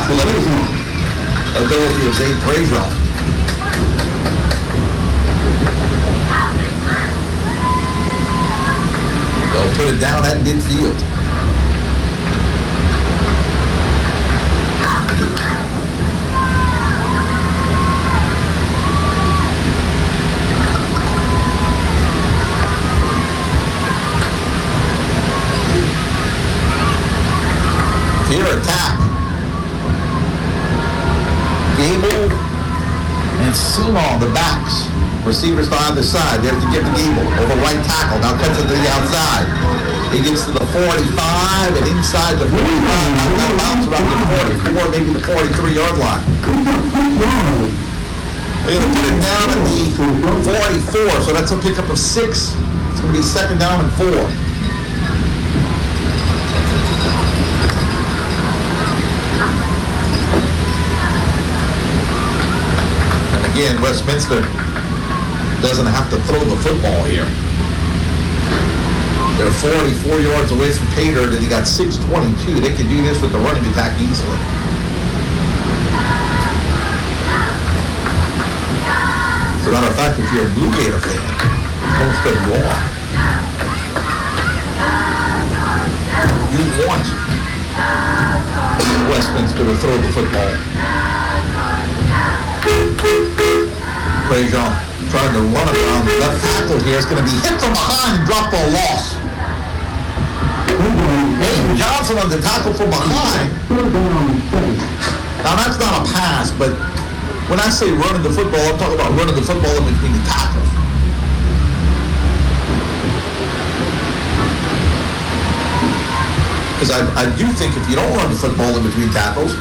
athletic ability of Zane Prejean. They'll put it down at midfield. Here attack. Gable and Simon, the backs. Receivers to either side. There's the give to Gable. Over right tackle. Now cuts it to the outside. He gets to the 45 and inside the 45. Now got bounce around the 44, maybe the 43-yard line. They're going to put it down at the 44, so that's a pickup of 6. It's going to be second down and 4. Again, Westminster doesn't have to throw the football here. They're 44 yards away from Pater, and he got 6:22. They can do this with the running attack easily. As a matter of fact, if you're a Blue Gator fan, don't spend more. You want Westminster to throw the football. Prejean trying to run around the left tackle here. It's going to be hit from behind and drop for a loss. Hayden Johnson on the tackle from behind. Now that's not a pass, but when I say running the football, I'm talking about running the football in between the tackles. Because I do think if you don't run the football in between tackles,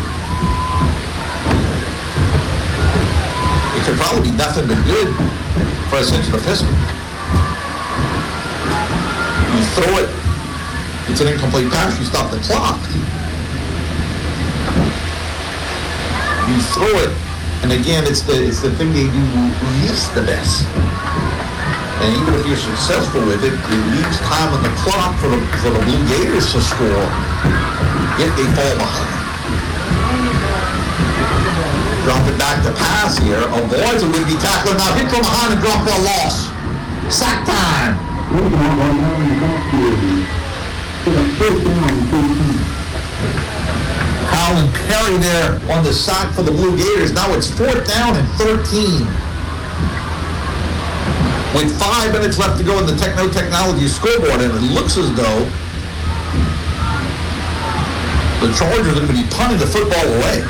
it could probably be nothing but good for a Central Episcopal. You throw it, it's an incomplete pass, you stop the clock. You throw it, and again, it's the thing they do least the best. And even if you're successful with it, it leaves time on the clock for the Blue Gators to score if they fall behind. Drop it back to pass here. Avoids a would-be tackler. Now hit from behind and drop for a loss. Sack time. Colin Perry there on the sack for the Blue Gators. Now it's 4th down and 13. With 5 minutes left to go in the Technology scoreboard, and it looks as though the Chargers are going to be punting the football away.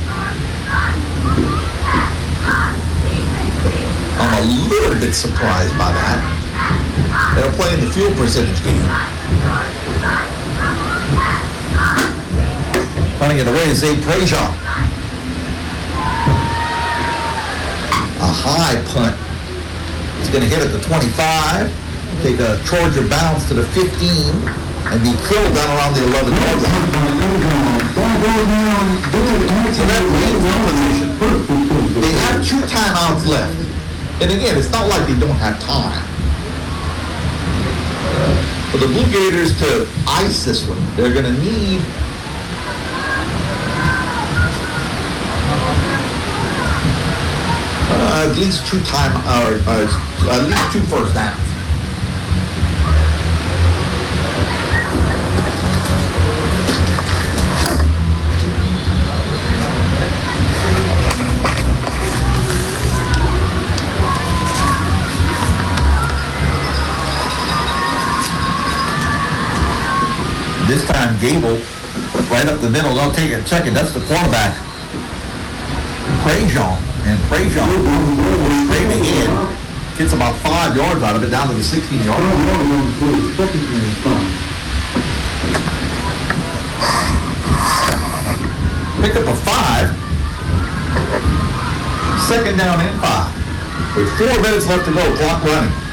I'm a little bit surprised by that. They're playing the field percentage game. Running it away is Zane Prejean. A high punt. It's going to hit at the 25, take a Charger bounce to the 15, and be killed down around the 11-yard line. So that leaves one position. They have 2 timeouts left. And again, it's not like they don't have time. For the Blue Gators to ice this one, they're going to need at least 2 at least 2 first downs. This time Gable, right up the middle, they'll take it, check it, that's the quarterback, Prejean. And Prejean screaming in, gets about 5 yards out of it, down to the 16-yard line. Pick up a 5. Second down and 5. With 4 minutes left to go, clock running.